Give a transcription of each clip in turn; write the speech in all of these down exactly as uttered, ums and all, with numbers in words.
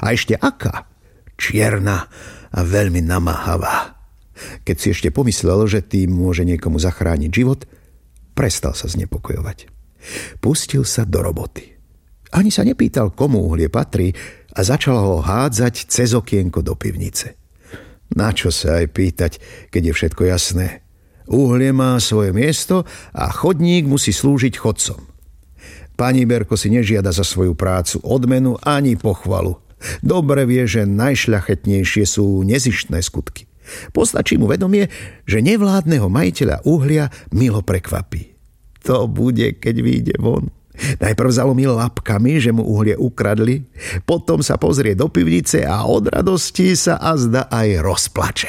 A ešte aká? Čierna a veľmi namáhavá. Keď si ešte pomyslel, že tým môže niekomu zachrániť život, prestal sa znepokojovať. Pustil sa do roboty. Ani sa nepýtal, komu uhlie patrí, a začal ho hádzať cez okienko do pivnice. Na čo sa aj pýtať, keď je všetko jasné? Uhlie má svoje miesto a chodník musí slúžiť chodcom. Pani Berko si nežiada za svoju prácu odmenu ani pochvalu. Dobre vie, že najšľachetnejšie sú nezištné skutky. Postačí mu vedomie, že nevládneho majiteľa uhlia milo prekvapí. To bude, keď vyjde von. Najprv zalomí labkami, že mu uhlie ukradli, potom sa pozrie do pivnice a od radosti sa azda aj rozplače.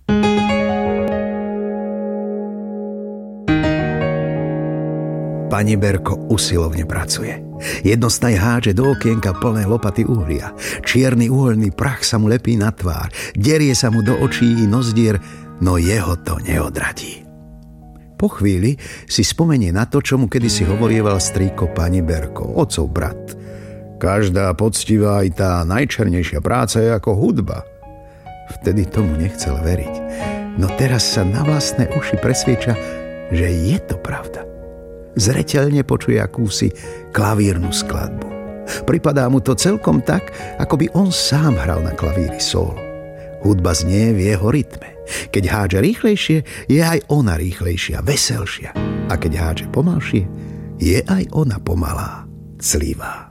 Pani Berko usilovne pracuje. Jednostaj hádže do okienka plné lopaty uhlia. Čierny uhoľný prach sa mu lepí na tvár, derie sa mu do očí i nozdier, no jeho to neodradí. Po chvíli si spomenie na to, čo mu kedysi hovorieval strýko pani Berko, otcov brat. Každá poctivá i tá najčernejšia práca je ako hudba. Vtedy tomu nechcel veriť, no teraz sa na vlastné uši presvieča, že je to pravda. Zreteľne počuje akúsi klavírnu skladbu. Pripadá mu to celkom tak, ako by on sám hral na klavíri solo. Hudba znie v jeho rytme. Keď hádže rýchlejšie, je aj ona rýchlejšia, veselšia. A keď hádže pomalšie, je aj ona pomalá, clivá.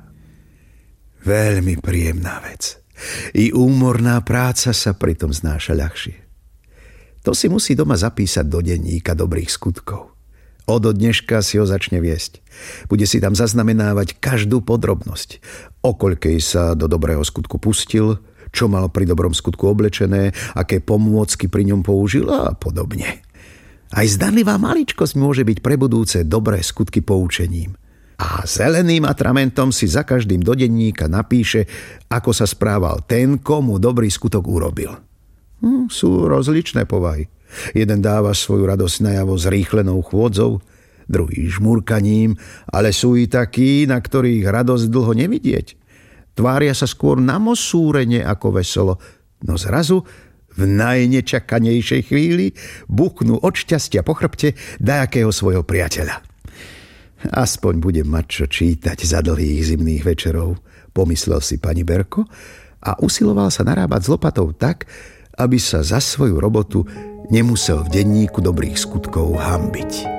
Veľmi príjemná vec. I úmorná práca sa pritom znáša ľahšie. To si musí doma zapísať do denníka dobrých skutkov. Od dneška si ho začne viesť. Bude si tam zaznamenávať každú podrobnosť. O koľkej sa do dobrého skutku pustil, čo mal pri dobrom skutku oblečené, aké pomôcky pri ňom použil a podobne. Aj zdanlivá maličkosť môže byť pre budúce dobré skutky poučením. A zeleným atramentom si za každým do denníka napíše, ako sa správal ten, komu dobrý skutok urobil. Hm, sú rozličné povahy. Jeden dáva svoju radosť najavo zrýchlenou chôdzou, druhý žmurkaním, ale sú i takí, na ktorých radosť dlho nevidieť. Tvária sa skôr namosúrene ako veselo, no zrazu v najnečakanejšej chvíli buchnú od šťastia po chrbte dajakého svojho priateľa. Aspoň budem mať čo čítať za dlhých zimných večerov, pomyslel si pani Berko a usiloval sa narábať s lopatou tak, aby sa za svoju robotu nemusel v denníku dobrých skutkov hanbiť.